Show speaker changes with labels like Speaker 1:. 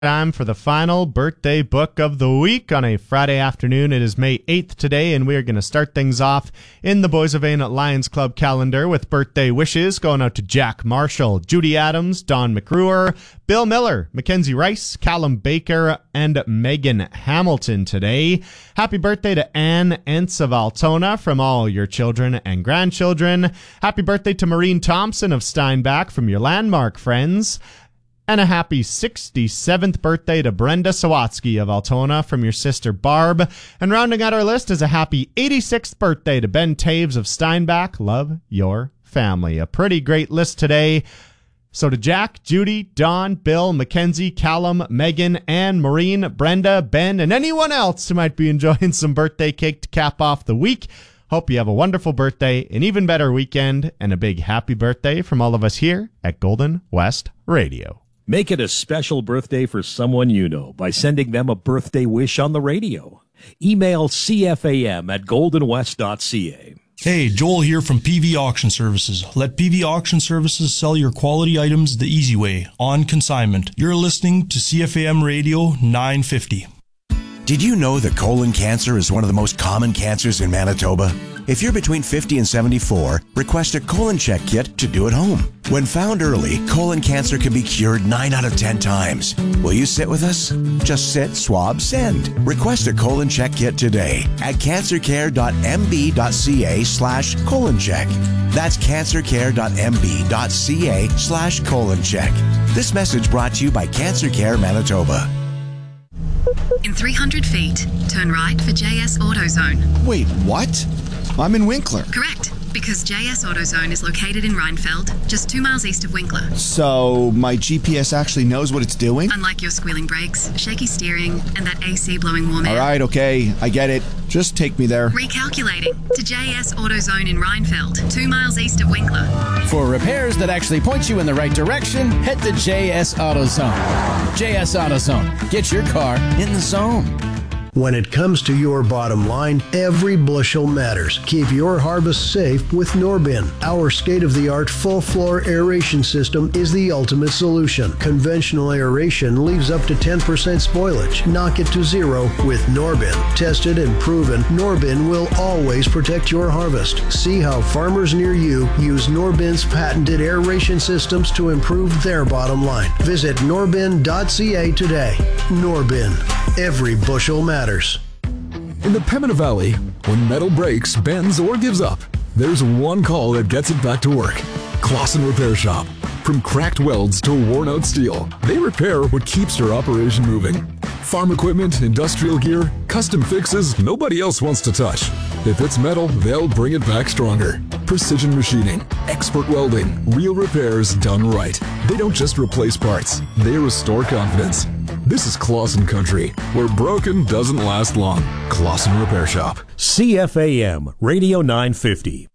Speaker 1: Time for the final birthday book of the week on a Friday afternoon. It is May 8th today, and we are going to start things off in the Boys of Vain Lions Club calendar with birthday wishes going out to Jack Marshall, Judy Adams, Don McRuer, Bill Miller, Mackenzie Rice, Callum Baker, and Megan Hamilton today. Happy birthday to Anne Entz of Altona from all your children and grandchildren. Happy birthday to Maureen Thompson of Steinbach from your Landmark friends. And a happy 67th birthday to Brenda Sawatsky of Altona from your sister Barb. And rounding out our list is a happy 86th birthday to Ben Taves of Steinbach. Love your family. A pretty great list today. So to Jack, Judy, Don, Bill, Mackenzie, Callum, Megan, Anne, Maureen, Brenda, Ben, and anyone else who might be enjoying some birthday cake to cap off the week, hope you have a wonderful birthday, an even better weekend, and a big happy birthday from all of us here at Golden West Radio.
Speaker 2: Make it a special birthday for someone you know by sending them a birthday wish on the radio. Email cfam@goldenwest.ca.
Speaker 3: Hey, Joel here from PV Auction Services. Let PV Auction Services sell your quality items the easy way, on consignment. You're listening to CFAM Radio 950.
Speaker 4: Did you know that colon cancer is one of the most common cancers in Manitoba? If you're between 50 and 74, request a colon check kit to do at home. When found early, colon cancer can be cured 9 out of 10 times. Will you sit with us? Just sit, swab, send. Request a colon check kit today at cancercare.mb.ca/colon check. That's cancercare.mb.ca/colon check. This message brought to you by Cancer Care Manitoba.
Speaker 5: In 300 feet, turn right for JS AutoZone.
Speaker 6: Wait, what? I'm in Winkler.
Speaker 5: Correct, because JS AutoZone is located in Reinfeld, just 2 miles east of Winkler.
Speaker 6: So my GPS actually knows what it's doing?
Speaker 5: Unlike your squealing brakes, shaky steering, and that AC blowing warm air.
Speaker 6: All right, okay, I get it. Just take me there.
Speaker 5: Recalculating to JS AutoZone in Reinfeld, 2 miles east of Winkler.
Speaker 7: For repairs that actually point you in the right direction, head to JS AutoZone. JS AutoZone. Get your car in the zone.
Speaker 8: When it comes to your bottom line, every bushel matters. Keep your harvest safe with Norbin. Our state-of-the-art full-floor aeration system is the ultimate solution. Conventional aeration leaves up to 10% spoilage. Knock it to zero with Norbin. Tested and proven, Norbin will always protect your harvest. See how farmers near you use Norbin's patented aeration systems to improve their bottom line. Visit norbin.ca today. Norbin. Every bushel matters.
Speaker 9: In the Pembina Valley, when metal breaks, bends, or gives up, there's one call that gets it back to work. Clausen Repair Shop. From cracked welds to worn-out steel, they repair what keeps your operation moving. Farm equipment, industrial gear, custom fixes nobody else wants to touch. If it's metal, they'll bring it back stronger. Precision machining, expert welding, real repairs done right. They don't just replace parts, they restore confidence. This is Clausen Country, where broken doesn't last long. Clausen Repair Shop.
Speaker 2: CFAM Radio 950.